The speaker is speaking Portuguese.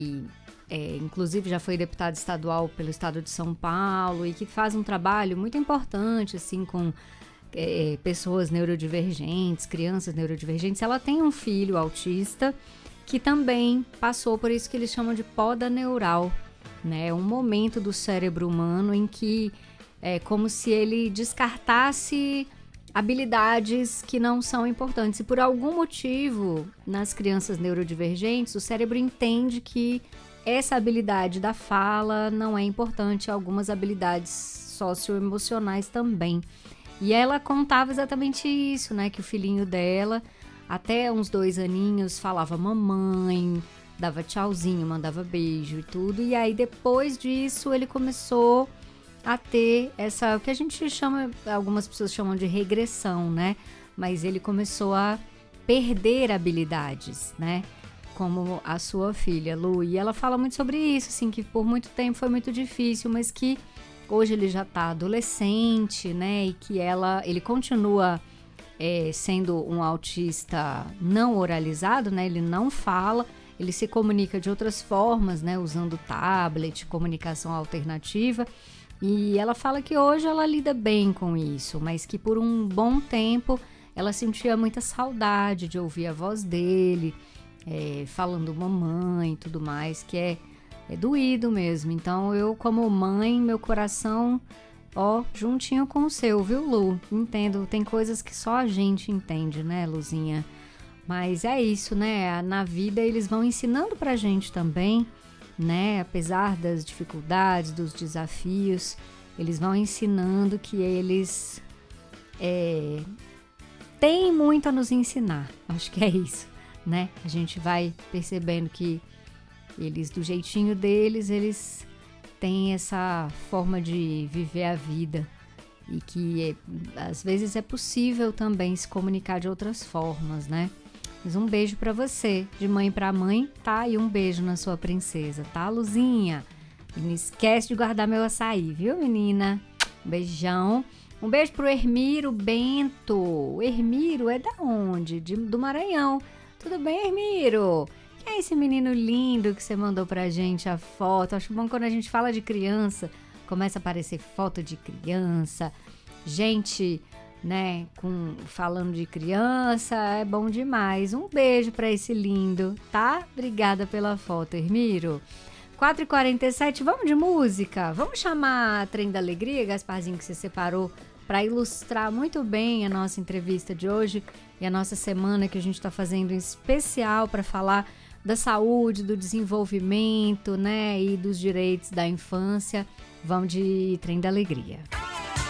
inclusive já foi deputada estadual pelo estado de São Paulo e que faz um trabalho muito importante assim com pessoas neurodivergentes, crianças neurodivergentes. Ela tem um filho autista que também passou por isso que eles chamam de poda neural, né? Um momento do cérebro humano em que é como se ele descartasse habilidades que não são importantes. E por algum motivo, nas crianças neurodivergentes, o cérebro entende que essa habilidade da fala não é importante, algumas habilidades socioemocionais também. E ela contava exatamente isso, né? Que o filhinho dela, até uns 2 aninhos, falava mamãe, dava tchauzinho, mandava beijo e tudo. E aí, depois disso, ele começou a ter essa, o que a gente chama, algumas pessoas chamam de regressão, né? Mas ele começou a perder habilidades, né? Como a sua filha, Lu. E ela fala muito sobre isso, assim, que por muito tempo foi muito difícil, mas que hoje ele já tá adolescente, né? E que ele continua sendo um autista não oralizado, né? Ele não fala, ele se comunica de outras formas, né? Usando tablet, comunicação alternativa. E ela fala que hoje ela lida bem com isso, mas que por um bom tempo ela sentia muita saudade de ouvir a voz dele, falando mamãe e tudo mais, que é doído mesmo. Então eu, como mãe, meu coração, juntinho com o seu, viu, Lu? Entendo, tem coisas que só a gente entende, né, Luzinha? Mas é isso, né? Na vida eles vão ensinando pra gente também, né? Apesar das dificuldades, dos desafios, eles vão ensinando que eles têm muito a nos ensinar. Acho que é isso, né? A gente vai percebendo que eles, do jeitinho deles, eles têm essa forma de viver a vida e que às vezes é possível também se comunicar de outras formas, né? Mas um beijo pra você, de mãe pra mãe, tá? E um beijo na sua princesa, tá, Luzinha? E não esquece de guardar meu açaí, viu, menina? Um beijão. Um beijo pro Hermiro Bento. O Hermiro é da onde? Do Maranhão. Tudo bem, Hermiro? Quem é esse menino lindo que você mandou pra gente a foto? Acho bom quando a gente fala de criança, começa a aparecer foto de criança, gente, né, falando de criança, é bom demais. Um beijo pra esse lindo, tá? Obrigada pela foto, Hermiro. 4h47, vamos de música? Vamos chamar a Trem da Alegria, Gasparzinho, que você separou para ilustrar muito bem a nossa entrevista de hoje e a nossa semana que a gente está fazendo em especial para falar da saúde, do desenvolvimento, né, e dos direitos da infância. Vamos de Trem da Alegria.